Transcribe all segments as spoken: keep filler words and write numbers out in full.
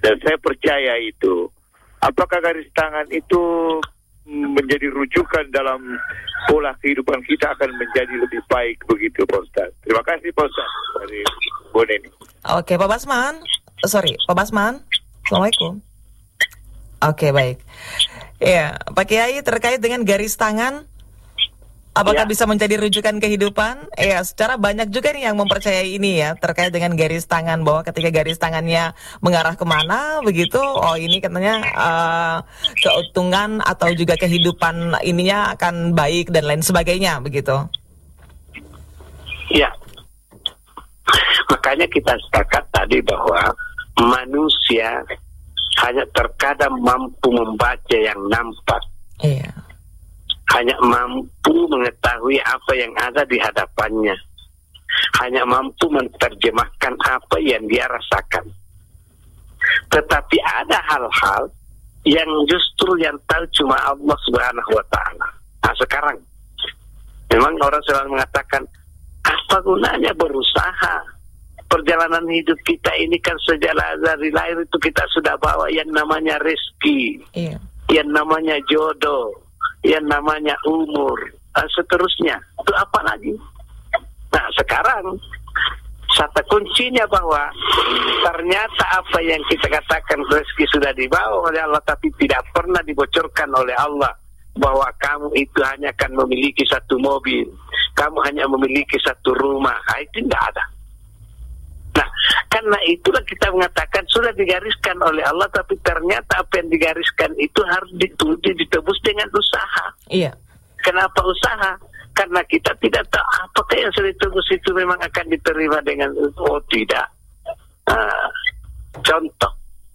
Dan saya percaya itu. Apakah garis tangan itu menjadi rujukan dalam pola kehidupan kita akan menjadi lebih baik begitu, Pak Ustaz? Terima kasih, Pak Ustaz, dari Boneni. Oke, Pak Basman. Sorry, Pak Basman. Assalamualaikum. Oke, baik. Ya, Pak Kiai, terkait dengan garis tangan, apakah ya. bisa menjadi rujukan kehidupan? Ya, secara banyak juga nih yang mempercayai ini ya, terkait dengan garis tangan, bahwa ketika garis tangannya mengarah kemana, begitu, oh ini katanya uh, keuntungan atau juga kehidupan ininya akan baik dan lain sebagainya, begitu. Ya, makanya kita sepakat tadi bahwa manusia hanya terkadang mampu membaca yang nampak. Iya. Hanya mampu mengetahui apa yang ada di hadapannya. Hanya mampu menerjemahkan apa yang dia rasakan. Tetapi ada hal-hal yang justru yang tahu cuma Allah Subhanahu wa Ta'ala. Nah sekarang, memang orang selalu mengatakan, apa gunanya berusaha? Perjalanan hidup kita ini kan sejak dari lahir itu kita sudah bawa yang namanya rezeki, iya. yang namanya jodoh, yang namanya umur, dan seterusnya. Itu apa lagi? Nah sekarang kata kuncinya bahwa ternyata apa yang kita katakan rezeki sudah dibawa oleh Allah, tapi tidak pernah dibocorkan oleh Allah bahwa kamu itu hanya akan memiliki satu mobil, kamu hanya memiliki satu rumah. Nah, itu tidak ada. Nah, karena itulah kita mengatakan sudah digariskan oleh Allah, tapi ternyata apa yang digariskan itu harus dituju, ditebus dengan usaha. Iya. Kenapa usaha? Karena kita tidak tahu apakah yang sudah ditebus itu memang akan diterima dengan oh tidak. Nah, contoh,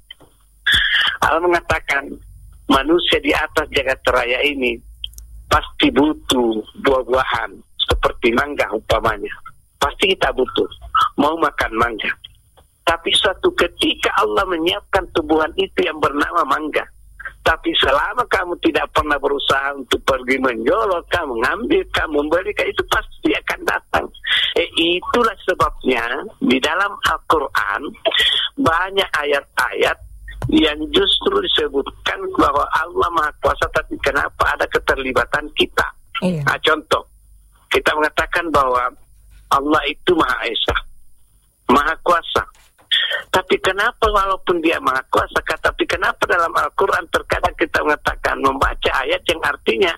Allah mengatakan manusia di atas jagat raya ini pasti butuh buah-buahan seperti mangga umpamanya. Pasti kita butuh, mau makan mangga. Tapi suatu ketika Allah menyiapkan tumbuhan itu yang bernama mangga. Tapi selama kamu tidak pernah berusaha untuk pergi menjolok, kamu mengambil, kamu memberikan, itu pasti akan datang. Eh, itulah sebabnya di dalam Al-Quran banyak ayat-ayat yang justru disebutkan bahwa Allah Maha Kuasa, tapi kenapa ada keterlibatan kita? Iya. Nah, contoh, kita mengatakan bahwa Allah itu Maha Esa, Maha Kuasa. Tapi kenapa walaupun dia Maha Kuasa, tapi kenapa dalam Al-Quran terkadang kita mengatakan, membaca ayat yang artinya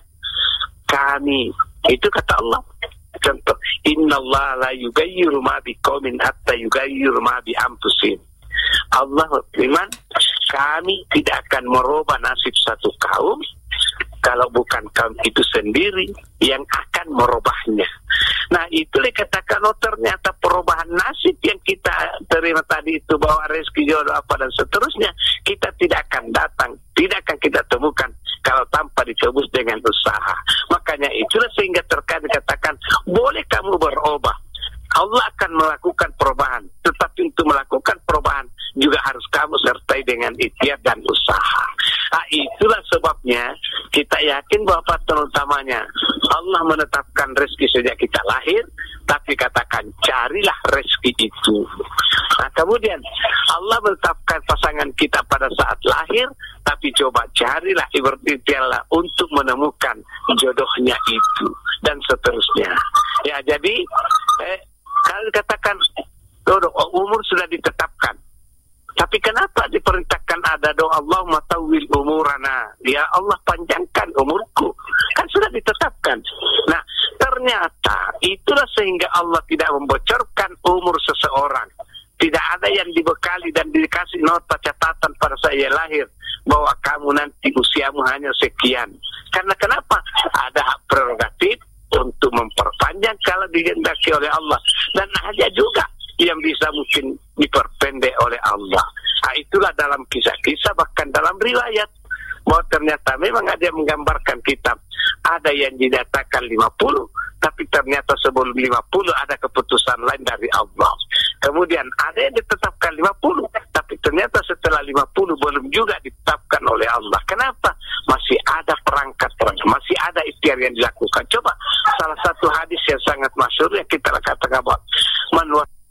kami, itu kata Allah. Contoh, Innallaha la yughayyiru ma biqaumin hatta yughayyiru ma bi anfusihim. Allah berfirman, kami tidak akan merubah nasib satu kaum kalau bukan kaum itu sendiri yang akan merubahnya. Nah, itu dikatakan, oh ternyata perubahan nasib yang kita terima tadi itu, bahwa rezeki, jodoh, apa dan seterusnya, kita tidak akan datang, tidak akan kita temukan kalau tanpa ditebus dengan usaha. Makanya itulah sehingga terkadang dikatakan, boleh kamu berubah, Allah akan melakukan perubahan, tetapi untuk melakukan perubahan juga harus kamu sertai dengan ikhtiar dan usaha. Nah, itulah sebabnya kita yakin bahwa faktor utamanya Allah menetapkan rezeki sejak kita lahir, tapi katakan carilah rezeki itu. Nah, kemudian Allah menetapkan pasangan kita pada saat lahir, tapi coba carilah, berikhtiarlah untuk menemukan jodohnya itu, dan seterusnya. Ya, jadi eh, kalau dikatakan jodoh, umur sudah ditetapkan, tapi kenapa diperintahkan ada doa Allahumma tawwil umurana, ya Allah panjangkan umurku, kan sudah ditetapkan. Nah, ternyata itulah sehingga Allah tidak membocorkan umur seseorang. Tidak ada yang dibekali dan dikasih nota catatan pada saya lahir bahwa kamu nanti usiamu hanya sekian. Karena kenapa? Ada hak prerogatif untuk memperpanjang kalau dihendaki oleh Allah, dan ada juga yang bisa mungkin diperpendek oleh Allah. Nah, itulah dalam kisah-kisah, bahkan dalam riwayat, bahwa ternyata memang ada yang menggambarkan kitab. Ada yang dinyatakan lima puluh, tapi ternyata sebelum lima puluh ada keputusan lain dari Allah. Kemudian ada yang ditetapkan lima puluh, tapi ternyata setelah lima puluh belum juga ditetapkan oleh Allah. Kenapa? Masih ada perangkat-perangkat, masih ada ikhtiar yang dilakukan. Coba salah satu hadis yang sangat masyhur yang kita katakan bahwa